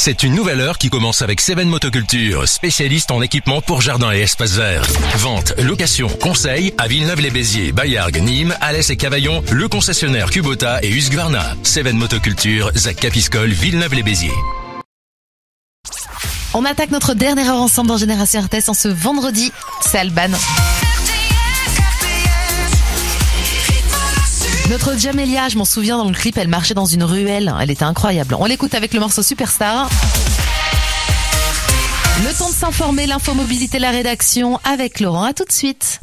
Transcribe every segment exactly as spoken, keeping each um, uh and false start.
C'est une nouvelle heure qui commence avec Seven Motoculture, spécialiste en équipement pour jardin et espaces verts. Vente, location, conseil à Villeneuve-les-Béziers, Bayargues, Nîmes, Alès et Cavaillon, le concessionnaire Kubota et Husqvarna. Seven Motoculture, Zac Capiscol, Villeneuve-les-Béziers. On attaque notre dernière heure ensemble dans Génération R T S en ce vendredi. C'est Alban. Notre Jamelia, je m'en souviens dans le clip, elle marchait dans une ruelle. Elle était incroyable. On l'écoute avec le morceau Superstar. Le temps de s'informer, l'infomobilité, la rédaction avec Laurent. À tout de suite.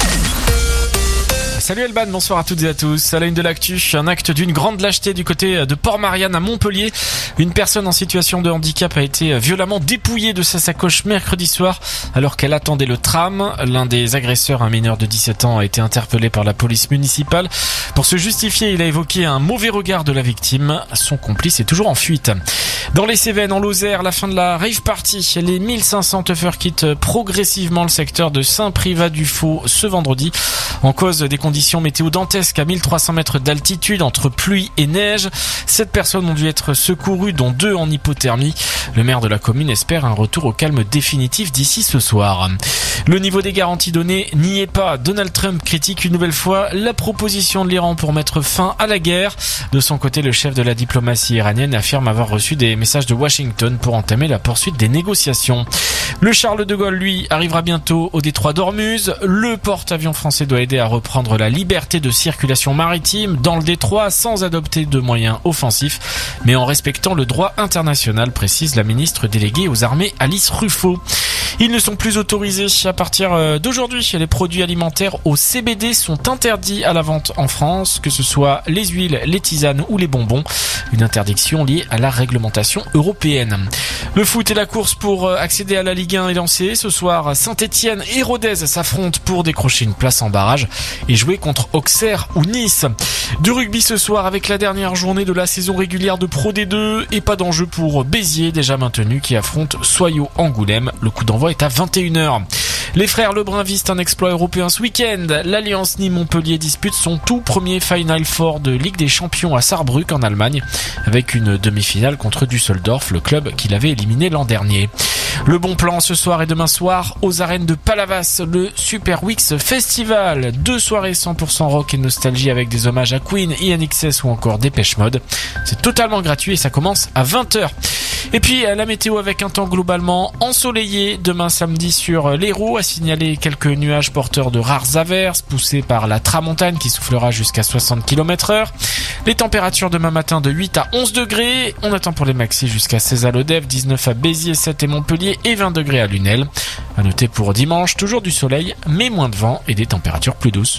Salut Alban, bonsoir à toutes et à tous. À la une de l'actu, un acte d'une grande lâcheté du côté de Port-Marianne à Montpellier. Une personne en situation de handicap a été violemment dépouillée de sa sacoche mercredi soir alors qu'elle attendait le tram. L'un des agresseurs, un mineur de dix-sept ans, a été interpellé par la police municipale. Pour se justifier, il a évoqué un mauvais regard de la victime. Son complice est toujours en fuite. Dans les Cévennes, en Lozère, la fin de la rave party. Les mille cinq cents teufeurs quittent progressivement le secteur de Saint-Privat-du-Faux ce vendredi en cause des conditions météo dantesques à mille trois cents mètres d'altitude entre pluie et neige. Sept personnes ont dû être secourues, dont deux en hypothermie. Le maire de la commune espère un retour au calme définitif d'ici ce soir. Le niveau des garanties données n'y est pas. Donald Trump critique une nouvelle fois la proposition de l'Iran pour mettre fin à la guerre. De son côté, le chef de la diplomatie iranienne affirme avoir reçu des messages de Washington pour entamer la poursuite des négociations. Le Charles de Gaulle, lui, arrivera bientôt au détroit d'Ormuz. Le porte-avions français doit aider à reprendre la liberté de circulation maritime dans le détroit sans adopter de moyens offensifs, mais en respectant le droit international, précise la ministre déléguée aux armées Alice Ruffo. Ils ne sont plus autorisés à partir d'aujourd'hui. Les produits alimentaires au C B D sont interdits à la vente en France, que ce soit les huiles, les tisanes ou les bonbons. Une interdiction liée à la réglementation européenne. Le foot et la course pour accéder à la Ligue un est lancée. Ce soir, Saint-Etienne et Rodez s'affrontent pour décrocher une place en barrage et jouer contre Auxerre ou Nice. Du rugby ce soir avec la dernière journée de la saison régulière de Pro D deux et pas d'enjeu pour Béziers, déjà maintenu, qui affronte Soyaux-Angoulême. Le coup d'envoi est à vingt et une heures. Les frères Lebrun visent un exploit européen ce week-end. L'Alliance Nîmes-Montpellier dispute son tout premier Final Four de Ligue des Champions à Saarbrück en Allemagne, avec une demi-finale contre Düsseldorf, le club qui l'avait éliminé l'an dernier. Le bon plan ce soir et demain soir aux arènes de Palavas, le Super Wix Festival. Deux soirées cent pour cent rock et nostalgie avec des hommages à Queen, I N X S ou encore Dépêche Mode. C'est totalement gratuit et ça commence à vingt heures. Et puis la météo avec un temps globalement ensoleillé demain samedi sur l'Hérault, à signaler quelques nuages porteurs de rares averses poussés par la tramontane qui soufflera jusqu'à soixante kilomètres heure. Les températures demain matin de huit à onze degrés. On attend pour les maxis jusqu'à seize à Lodève, dix-neuf à Béziers, sept et Montpellier et vingt degrés à Lunel. À noter pour dimanche, toujours du soleil mais moins de vent et des températures plus douces.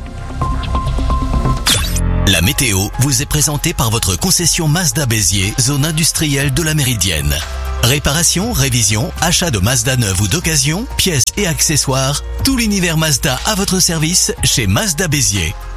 La météo vous est présentée par votre concession Mazda Béziers, zone industrielle de la Méridienne. Réparation, révision, achat de Mazda neuve ou d'occasion, pièces et accessoires, tout l'univers Mazda à votre service chez Mazda Béziers.